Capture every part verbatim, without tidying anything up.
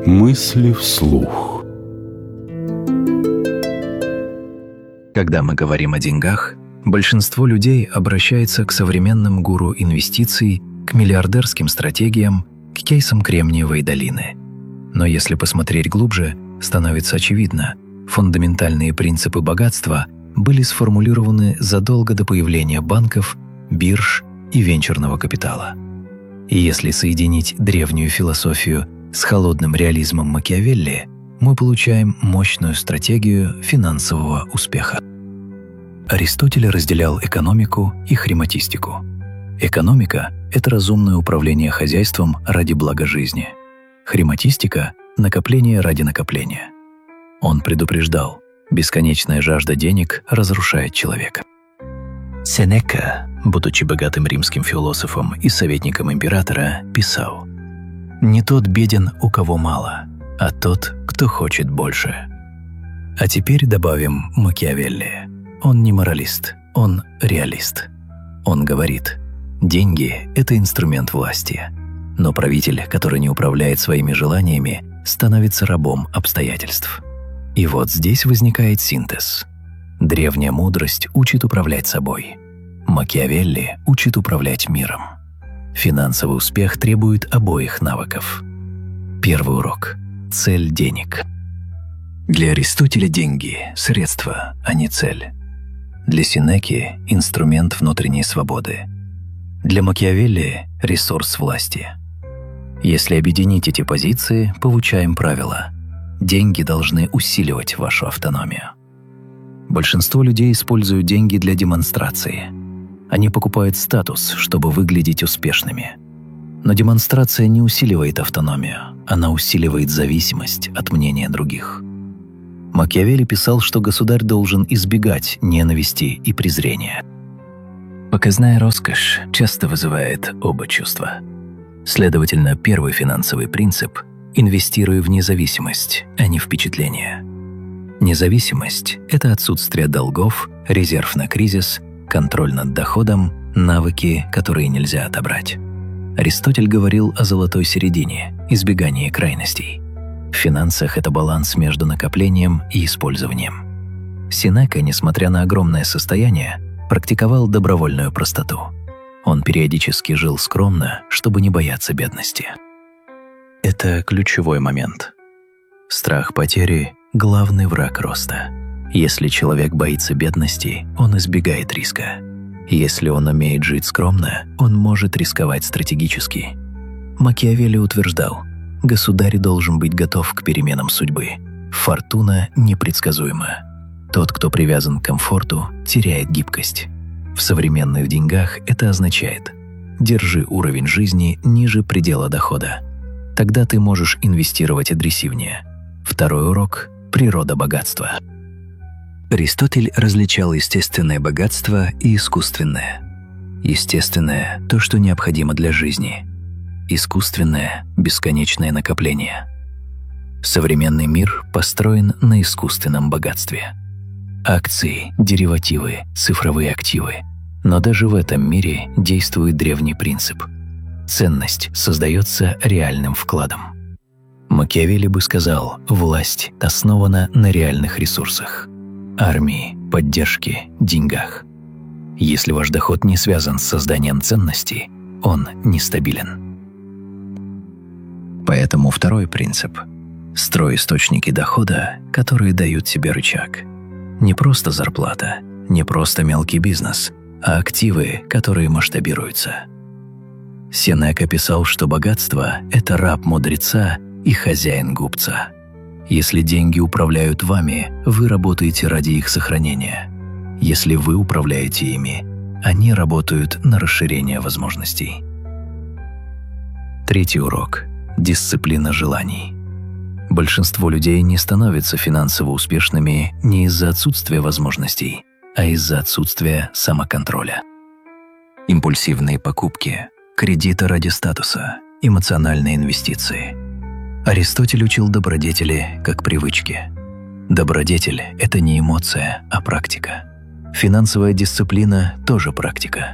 Мысли вслух. Когда мы говорим о деньгах, большинство людей обращается к современным гуру инвестиций, к миллиардерским стратегиям, к кейсам Кремниевой долины. Но если посмотреть глубже, становится очевидно, фундаментальные принципы богатства были сформулированы задолго до появления банков, бирж и венчурного капитала. И если соединить древнюю философию с холодным реализмом Макиавелли, мы получаем мощную стратегию финансового успеха. Аристотель разделял экономику и хрематистику. Экономика – это разумное управление хозяйством ради блага жизни. Хрематистика – накопление ради накопления. Он предупреждал, бесконечная жажда денег разрушает человека. Сенека, будучи богатым римским философом и советником императора, писал: «Не тот беден, у кого мало, а тот, кто хочет больше». А теперь добавим Макиавелли. Он не моралист, он реалист. Он говорит: деньги – это инструмент власти, но правитель, который не управляет своими желаниями, становится рабом обстоятельств. И вот здесь возникает синтез. Древняя мудрость учит управлять собой. Макиавелли учит управлять миром. Финансовый успех требует обоих навыков. Первый урок – цель денег. Для Аристотеля деньги – средство, а не цель. Для Сенеки – инструмент внутренней свободы. Для Макиавелли – ресурс власти. Если объединить эти позиции, получаем правило: деньги должны усиливать вашу автономию. Большинство людей используют деньги для демонстрации. Они покупают статус, чтобы выглядеть успешными. Но демонстрация не усиливает автономию, она усиливает зависимость от мнения других. Макиавелли писал, что государь должен избегать ненависти и презрения. Показная роскошь часто вызывает оба чувства. Следовательно, первый финансовый принцип – инвестируй в независимость, а не впечатление. Независимость – это отсутствие долгов, резерв на кризис, контроль над доходом, навыки, которые нельзя отобрать. Аристотель говорил о золотой середине, избегании крайностей. В финансах это баланс между накоплением и использованием. Сенека, несмотря на огромное состояние, практиковал добровольную простоту. Он периодически жил скромно, чтобы не бояться бедности. Это ключевой момент. Страх потери – главный враг роста. Если человек боится бедности, он избегает риска. Если он умеет жить скромно, он может рисковать стратегически. Макиавелли утверждал: государь должен быть готов к переменам судьбы. Фортуна непредсказуема. Тот, кто привязан к комфорту, теряет гибкость. В современных деньгах это означает: держи уровень жизни ниже предела дохода. Тогда ты можешь инвестировать агрессивнее. Второй урок – природа богатства. Аристотель различал естественное богатство и искусственное. Естественное – то, что необходимо для жизни. Искусственное – бесконечное накопление. Современный мир построен на искусственном богатстве. Акции, деривативы, цифровые активы. Но даже в этом мире действует древний принцип. Ценность создается реальным вкладом. Макиавелли бы сказал: власть основана на реальных ресурсах – армии, поддержке, деньгах. Если ваш доход не связан с созданием ценностей, он нестабилен. Поэтому второй принцип – строй источники дохода, которые дают тебе рычаг. Не просто зарплата, не просто мелкий бизнес, а активы, которые масштабируются. Сенека писал, что богатство – это раб мудреца и хозяин губца. Если деньги управляют вами, вы работаете ради их сохранения. Если вы управляете ими, они работают на расширение возможностей. Третий урок – дисциплина желаний. Большинство людей не становятся финансово успешными не из-за отсутствия возможностей, а из-за отсутствия самоконтроля. Импульсивные покупки, кредиты ради статуса, эмоциональные инвестиции. Аристотель учил добродетели как привычки. Добродетель – это не эмоция, а практика. Финансовая дисциплина – тоже практика.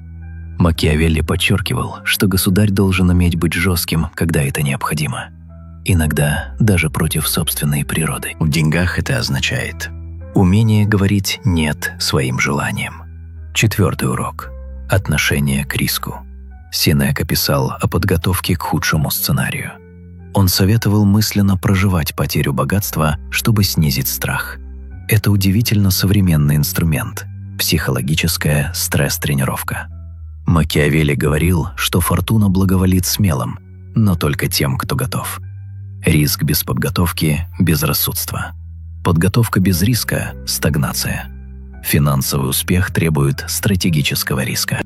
Макиавелли подчеркивал, что государь должен уметь быть жестким, когда это необходимо. иногда даже против собственной природы. В деньгах это означает умение говорить «нет» своим желаниям. Четвертый урок – отношение к риску. Сенека писал о подготовке к худшему сценарию. Он советовал мысленно проживать потерю богатства, чтобы снизить страх. Это удивительно современный инструмент – психологическая стресс-тренировка. Макиавелли говорил, что фортуна благоволит смелым, но только тем, кто готов. Риск без подготовки – безрассудство. Подготовка без риска – стагнация. Финансовый успех требует стратегического риска.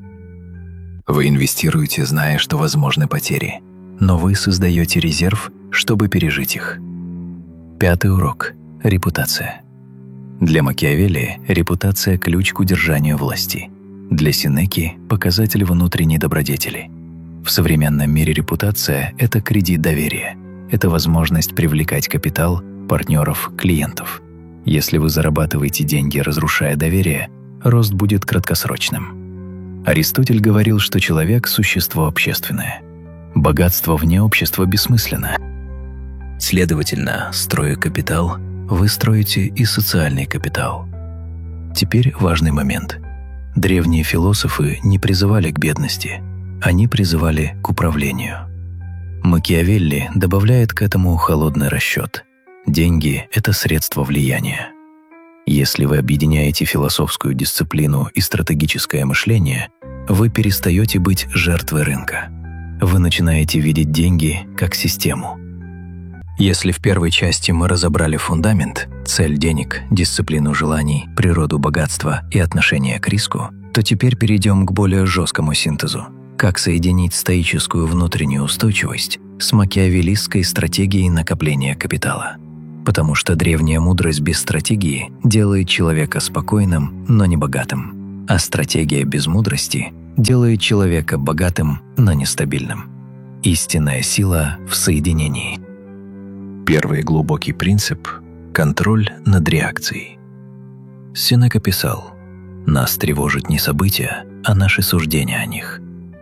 Вы инвестируете, зная, что возможны потери, но вы создаете резерв, чтобы пережить их. Пятый урок – репутация. Для Макиавелли репутация – ключ к удержанию власти. Для Сенеки – показатель внутренней добродетели. В современном мире репутация – это кредит доверия. Это возможность привлекать капитал, партнеров, клиентов. Если вы зарабатываете деньги, разрушая доверие, рост будет краткосрочным. Аристотель говорил, что человек – существо общественное. Богатство вне общества бессмысленно. Следовательно, строя капитал, вы строите и социальный капитал. Теперь важный момент. Древние философы не призывали к бедности, они призывали к управлению. Макиавелли добавляет к этому холодный расчет. Деньги – это средство влияния. Если вы объединяете философскую дисциплину и стратегическое мышление, вы перестаете быть жертвой рынка. Вы начинаете видеть деньги как систему. Если в первой части мы разобрали фундамент, цель денег, дисциплину желаний, природу богатства и отношение к риску, то теперь перейдем к более жесткому синтезу. Как соединить стоическую внутреннюю устойчивость с макиавеллистской стратегией накопления капитала? Потому что древняя мудрость без стратегии делает человека спокойным, но не богатым, а стратегия без мудрости делает человека богатым, но нестабильным. Истинная сила в соединении. Первый глубокий принцип – контроль над реакцией. Сенека писал: «Нас тревожит не события, а наши суждения о них».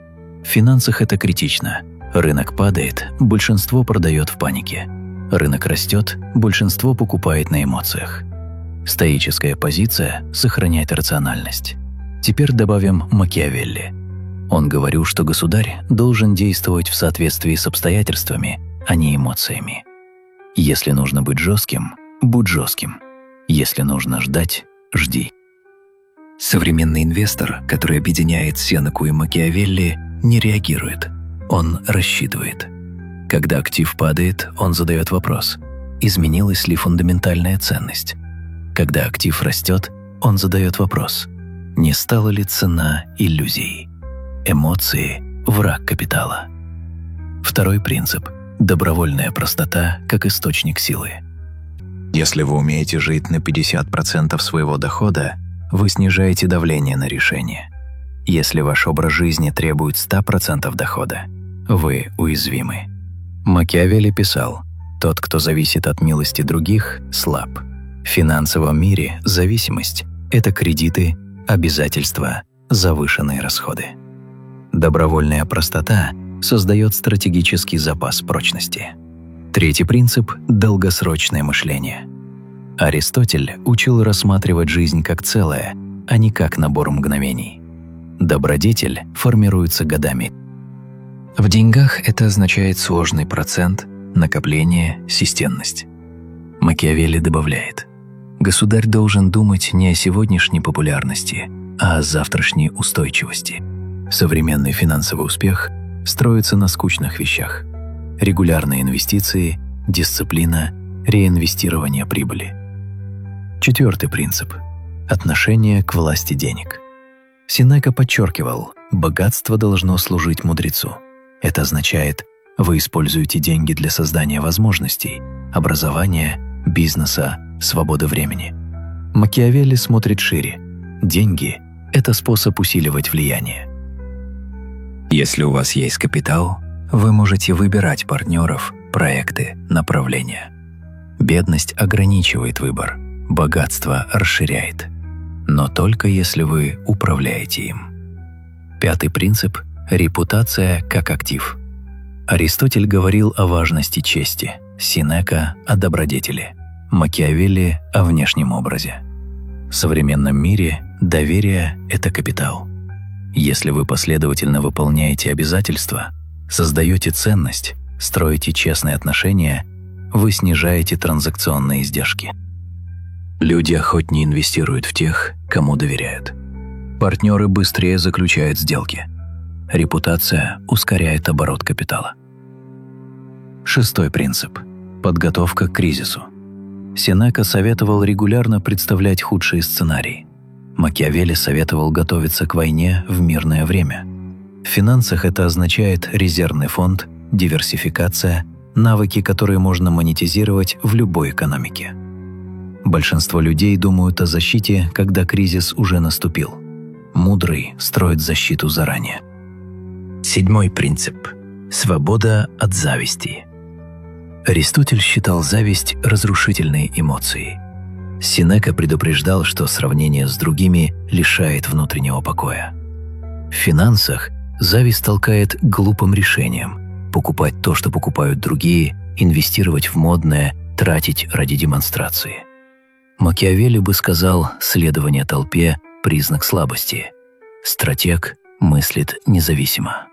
В финансах это критично. Рынок падает, большинство продает в панике. Рынок растет, большинство покупает на эмоциях. Стоическая позиция – сохранять рациональность. Теперь добавим Макиавелли. Он говорил, что государь должен действовать в соответствии с обстоятельствами, а не эмоциями. Если нужно быть жестким, будь жестким. Если нужно ждать, жди. Современный инвестор, который объединяет Сенеку и Макиавелли, не реагирует. Он рассчитывает. Когда актив падает, он задает вопрос: изменилась ли фундаментальная ценность? Когда актив растет, он задает вопрос: не стала ли цена иллюзией? Эмоции – враг капитала. Второй принцип – добровольная простота как источник силы. Если вы умеете жить на пятьдесят процентов своего дохода, вы снижаете давление на решение. Если ваш образ жизни требует ста процентов дохода, вы уязвимы. Макиавелли писал: «Тот, кто зависит от милости других, слаб». В финансовом мире зависимость – это кредиты, обязательства, завышенные расходы. Добровольная простота создает стратегический запас прочности. Третий принцип – долгосрочное мышление. Аристотель учил рассматривать жизнь как целое, а не как набор мгновений. Добродетель формируется годами. В деньгах это означает сложный процент, накопление, системность. Макиавелли добавляет: государь должен думать не о сегодняшней популярности, а о завтрашней устойчивости. Современный финансовый успех строится на скучных вещах: регулярные инвестиции, дисциплина, реинвестирование прибыли. Четвертый принцип – отношение к власти денег. Сенека подчеркивал: богатство должно служить мудрецу. Это означает, вы используете деньги для создания возможностей, образования, бизнеса, свободы времени. Макиавелли смотрит шире. Деньги – это способ усиливать влияние. Если у вас есть капитал, вы можете выбирать партнеров, проекты, направления. Бедность ограничивает выбор, богатство расширяет. Но только если вы управляете им. Пятый принцип – репутация как актив. Аристотель говорил о важности чести. Сенека о добродетели, Макиавелли о внешнем образе. В современном мире доверие – это капитал. Если вы последовательно выполняете обязательства, создаете ценность, строите честные отношения, вы снижаете транзакционные издержки. Люди охотнее инвестируют в тех, кому доверяют. Партнеры быстрее заключают сделки. Репутация ускоряет оборот капитала. Шестой принцип – подготовка к кризису. Сенека советовал регулярно представлять худшие сценарии. Макиавелли советовал готовиться к войне в мирное время. В финансах это означает резервный фонд, диверсификация, навыки, которые можно монетизировать в любой экономике. Большинство людей думают о защите, когда кризис уже наступил. Мудрый строит защиту заранее. Седьмой принцип – свобода от зависти. Аристотель считал зависть разрушительной эмоцией. Сенека предупреждал, что сравнение с другими лишает внутреннего покоя. В финансах зависть толкает к глупым решениям – покупать то, что покупают другие, инвестировать в модное, тратить ради демонстрации. Макиавелли бы сказал, следование толпе – признак слабости. Стратег мыслит независимо.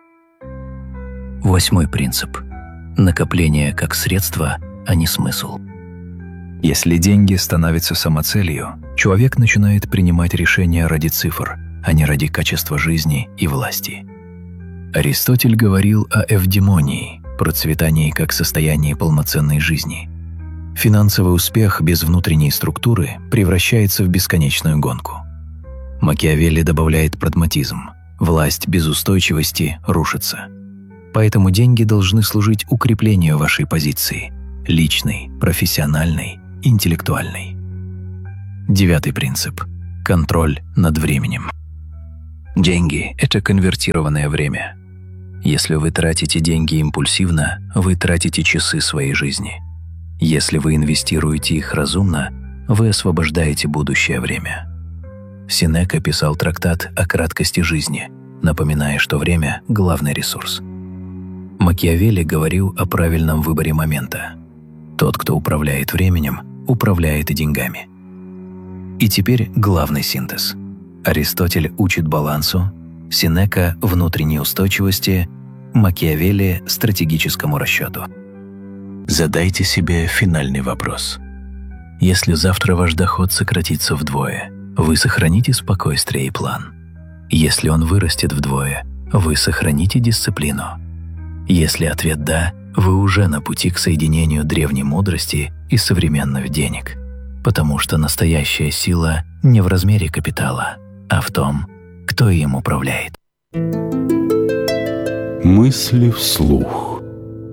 Восьмой принцип – накопление как средство, а не смысл. Если деньги становятся самоцелью, человек начинает принимать решения ради цифр, а не ради качества жизни и власти. Аристотель говорил о эвдемонии, процветании как состоянии полноценной жизни. Финансовый успех без внутренней структуры превращается в бесконечную гонку. Макиавелли добавляет прагматизм. Власть без устойчивости рушится. Поэтому деньги должны служить укреплению вашей позиции – личной, профессиональной, интеллектуальной. Девятый принцип – контроль над временем. Деньги – это конвертированное время. Если вы тратите деньги импульсивно, вы тратите часы своей жизни. Если вы инвестируете их разумно, вы освобождаете будущее время. Сенека писал трактат о краткости жизни, напоминая, что время – главный ресурс. Макиавелли говорил о правильном выборе момента. Тот, кто управляет временем, управляет и деньгами. И теперь главный синтез. Аристотель учит балансу, Сенека – внутренней устойчивости, Макиавелли – стратегическому расчету. Задайте себе финальный вопрос. Если завтра ваш доход сократится вдвое, вы сохраните спокойствие и план. Если он вырастет вдвое, вы сохраните дисциплину. Если ответ «да», вы уже на пути к соединению древней мудрости и современных денег, потому что настоящая сила не в размере капитала, а в том, кто им управляет. Мысли вслух.